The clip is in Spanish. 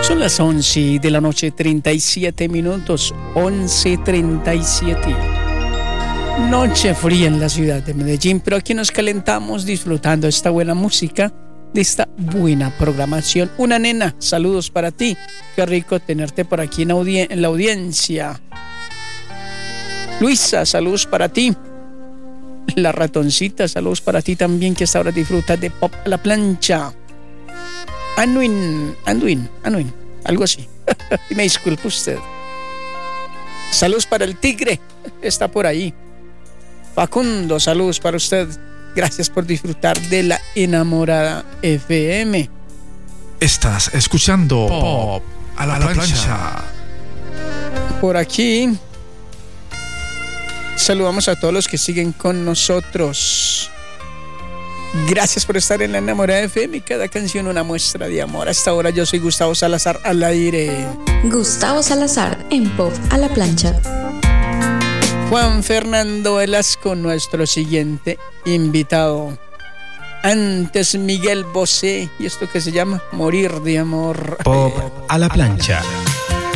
Son las 11 de la noche, 37 minutos, 11:37. Noche fría en la ciudad de Medellín, pero aquí nos calentamos disfrutando esta buena música, de esta buena programación. Una nena, saludos para ti. Qué rico tenerte por aquí en la audiencia. Luisa, saludos para ti. La ratoncita, saludos para ti también, que hasta ahora disfrutas de Pop a la Plancha. Anwin, algo así. Y me disculpe usted. Saludos para el tigre, está por ahí. Facundo, saludos para usted. Gracias por disfrutar de la Enamorada FM. Estás escuchando Pop a la Plancha. Por aquí saludamos a todos los que siguen con nosotros. Gracias por estar en la Enamorada FM. Cada canción una muestra de amor. Hasta ahora yo soy Gustavo Salazar al aire. Gustavo Salazar en Pop a la Plancha. Juan Fernando Velasco, nuestro siguiente invitado. Antes Miguel Bosé. ¿Y esto qué se llama? Morir de amor. Pop a la Plancha.